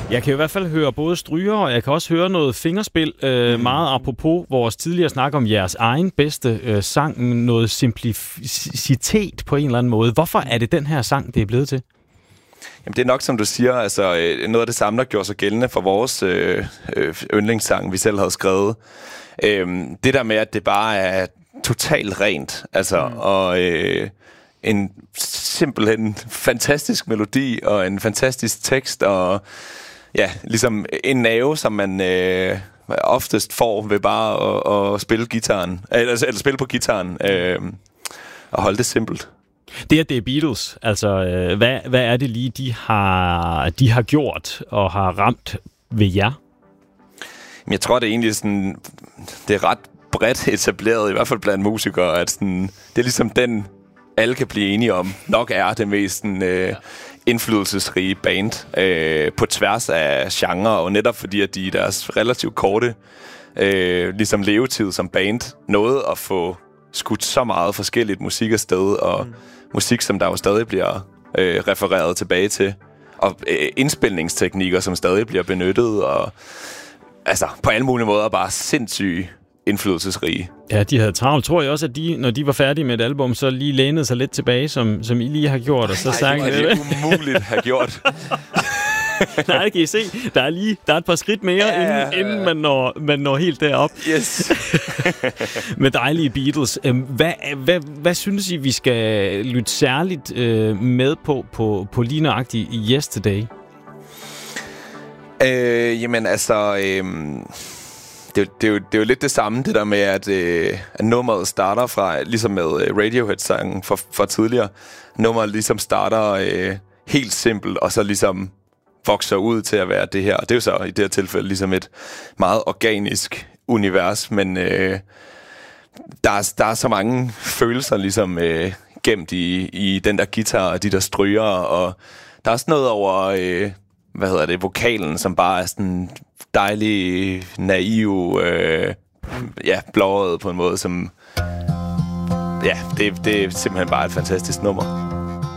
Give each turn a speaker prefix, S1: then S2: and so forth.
S1: Jeg kan i hvert fald høre både stryger, og jeg kan også høre noget fingerspil. Meget apropos vores tidligere snak om jeres egen bedste sang. Noget simplicitet på en eller anden måde. Hvorfor er det den her sang, det er blevet til?
S2: Jamen, det er nok, som du siger, altså noget af det samme, der gjorde sig gældende for vores yndlingssang, vi selv havde skrevet. Det der med, at det bare er totalt rent, altså, og en simpelthen fantastisk melodi, og en fantastisk tekst, og ja, ligesom en nerve, som man oftest får ved bare at spille gitaren, eller spille på gitaren, og holde det simpelt.
S1: Det, at det er Beatles, altså, hvad er det lige, de har gjort og har ramt ved jer?
S2: Jeg tror, det er egentlig sådan, det er ret bredt etableret, i hvert fald blandt musikere, at sådan, det er ligesom den, alle kan blive enige om, nok er det mest sådan, indflydelsesrige band på tværs af genre, og netop fordi, at de i deres relativt korte ligesom levetid som band nåede at få skudt så meget forskelligt musik afsted, og musik, som der jo stadig bliver refereret tilbage til, og indspilningsteknikker, som stadig bliver benyttet, og altså på alle mulige måder bare sindssygt indflydelsesrige.
S1: Ja, de havde travlt. Tror jeg også, at de, når de var færdige med et album, så lige lænede sig lidt tilbage, som I lige har gjort, og så sang
S2: det. Det er umuligt at have gjort.
S1: Nej, det kan I se. Der er et par skridt mere, inden man når helt derop.
S2: Yes.
S1: Med dejlige Beatles. Hvad synes I, vi skal lytte særligt med på lige nøjagtigt Yesterday?
S2: Jamen altså, det er jo lidt det samme, det der med, at nummeret starter fra, ligesom med Radiohead-sangen fra tidligere. Nummeret ligesom starter helt simpelt, og så ligesom vokser ud til at være det her. Og det er jo så i det her tilfælde ligesom et meget organisk univers, men der er så mange følelser ligesom gemt i den der guitar og de der stryger, og der er også noget over vokalen, som bare er sådan dejlig, naiv, blåret på en måde, som det er simpelthen bare et fantastisk nummer.